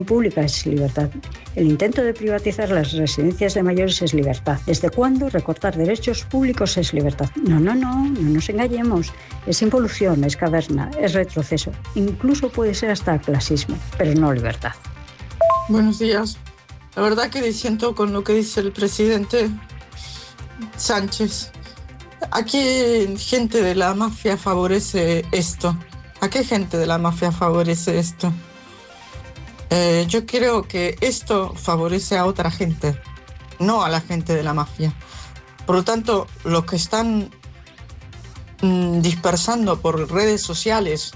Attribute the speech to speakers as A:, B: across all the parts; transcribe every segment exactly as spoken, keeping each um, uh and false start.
A: pública es libertad. El intento de privatizar las residencias de mayores es libertad. ¿Desde cuándo recortar derechos públicos es libertad? No, no, no, no nos engañemos. Es involución, es caverna, es retroceso. Incluso puede ser hasta clasismo, pero no libertad.
B: Buenos días. La verdad que disiento con lo que dice el presidente Sánchez. ¿A qué gente de la mafia favorece esto? ¿A qué gente de la mafia favorece esto? Eh, yo creo que esto favorece a otra gente, no a la gente de la mafia. Por lo tanto, los que están mmm, dispersando por redes sociales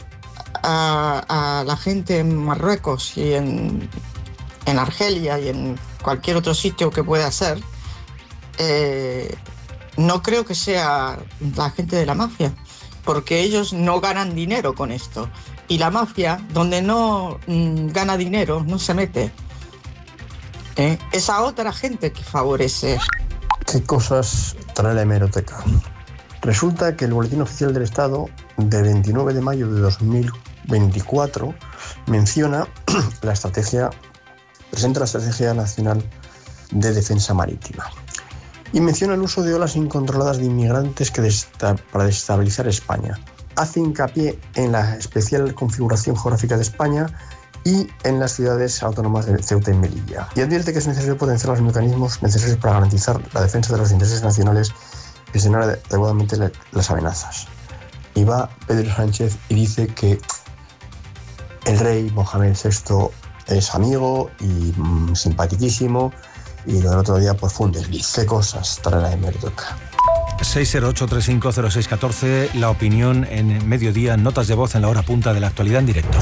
B: a, a la gente en Marruecos y en, en Argelia y en cualquier otro sitio que pueda ser, eh, no creo que sea la gente de la mafia, porque ellos no ganan dinero con esto. Y la mafia, donde no mmm, gana dinero, no se mete. ¿Eh? Es a otra gente que favorece.
C: ¿Qué cosas trae la hemeroteca? Resulta que el Boletín Oficial del Estado de veintinueve de mayo de dos mil veinticuatro menciona la estrategia, presenta la Estrategia Nacional de Defensa Marítima y menciona el uso de olas incontroladas de inmigrantes que desta- para desestabilizar España. Hace hincapié en la especial configuración geográfica de España y en las ciudades autónomas de Ceuta y Melilla. Y advierte que es necesario potenciar los mecanismos necesarios para garantizar la defensa de los intereses nacionales y gestionar adecuadamente las amenazas. Y va Pedro Sánchez y dice que el rey Mohamed sexto es amigo y mmm, simpaticísimo, y lo del otro día pues fue un desliz. ¿Qué cosas trae la hemeroteca?
D: seis cero ocho tres cinco cero seis uno cuatro, la opinión en Mediodía, notas de voz en la hora punta de la actualidad en directo.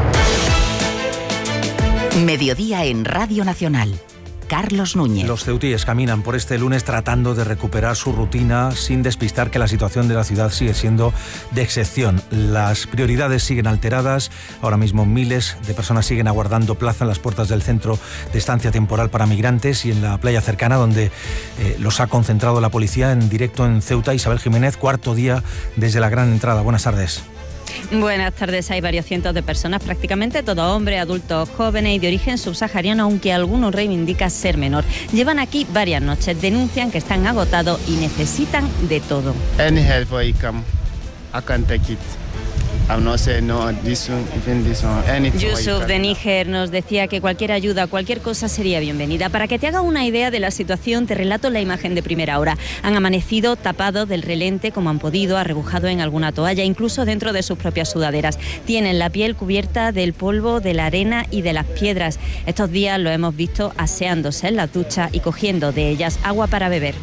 E: Mediodía en Radio Nacional. Carlos Núñez.
D: Los ceutíes caminan por este lunes tratando de recuperar su rutina sin despistar que la situación de la ciudad sigue siendo de excepción. Las prioridades siguen alteradas. Ahora mismo miles de personas siguen aguardando plaza en las puertas del centro de estancia temporal para migrantes y en la playa cercana donde eh, los ha concentrado la policía en directo en Ceuta. Isabel Jiménez, cuarto día desde la gran entrada. Buenas tardes.
F: Buenas tardes. Hay varios cientos de personas, prácticamente todos hombres, adultos, jóvenes y de origen subsahariano, aunque algunos reivindican ser menor. Llevan aquí varias noches, denuncian que están agotados y necesitan de todo.
G: Any help I come, I can take it. I'm not saying no, this one, even this one, anything.
F: Yusuf de Níger nos decía que cualquier ayuda, cualquier cosa sería bienvenida. Para que te haga una idea de la situación, te relato la imagen de primera hora. Han amanecido tapados del relente como han podido, arrebujados en alguna toalla, incluso dentro de sus propias sudaderas. Tienen la piel cubierta del polvo, de la arena y de las piedras. Estos días lo hemos visto aseándose en la ducha y cogiendo de ellas agua para beber.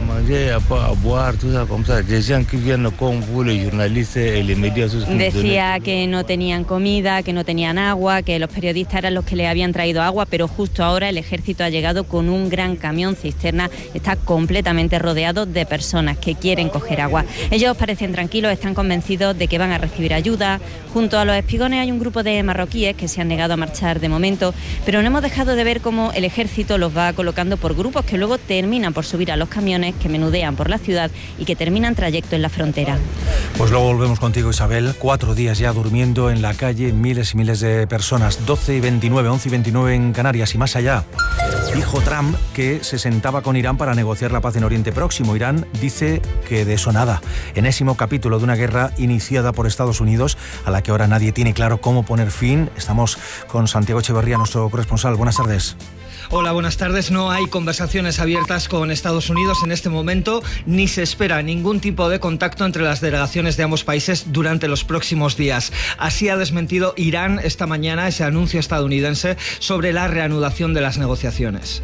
F: Decía que no tenían comida, que no tenían agua, que los periodistas eran los que le habían traído agua, pero justo ahora el ejército ha llegado con un gran camión cisterna, está completamente rodeado de personas que quieren coger agua. Ellos parecen tranquilos, están convencidos de que van a recibir ayuda. Junto a los espigones hay un grupo de marroquíes que se han negado a marchar de momento, pero no hemos dejado de ver cómo el ejército los va colocando por grupos que luego terminan por subir a los camiones que menudean por la ciudad y que terminan trayecto en la frontera.
D: Pues luego volvemos contigo, Isabel. Cuatro días ya durmiendo en la calle, miles y miles de personas. doce y veintinueve, once y veintinueve en Canarias y más allá. Dijo Trump que se sentaba con Irán para negociar la paz en Oriente Próximo. Irán dice que de eso nada. Enésimo capítulo de una guerra iniciada por Estados Unidos a la que ahora nadie tiene claro cómo poner fin. Estamos con Santiago Echeverría, nuestro corresponsal. Buenas tardes.
H: Hola, buenas tardes. No hay conversaciones abiertas con Estados Unidos en este momento, ni se espera ningún tipo de contacto entre las delegaciones de ambos países durante los próximos días. Así ha desmentido Irán esta mañana ese anuncio estadounidense sobre la reanudación de las negociaciones.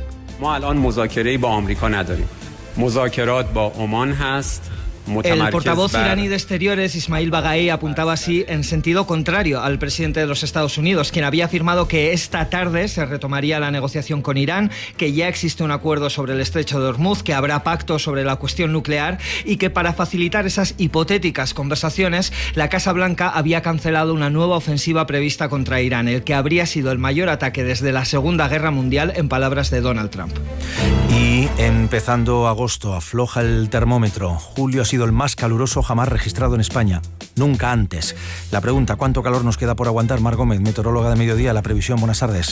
H: El portavoz iraní de Exteriores, Ismail Bagaei, apuntaba así en sentido contrario al presidente de los Estados Unidos, quien había afirmado que esta tarde se retomaría la negociación con Irán, que ya existe un acuerdo sobre el estrecho de Hormuz, que habrá pacto sobre la cuestión nuclear y que para facilitar esas hipotéticas conversaciones, la Casa Blanca había cancelado una nueva ofensiva prevista contra Irán, el que habría sido el mayor ataque desde la Segunda Guerra Mundial, en palabras de Donald Trump.
D: Y empezando agosto, afloja el termómetro. Julio ha sido el más caluroso jamás registrado en España. nunca antes. La pregunta, ¿cuánto calor nos queda por aguantar? Mar Gómez, meteoróloga de Mediodía, la previsión. Buenas tardes.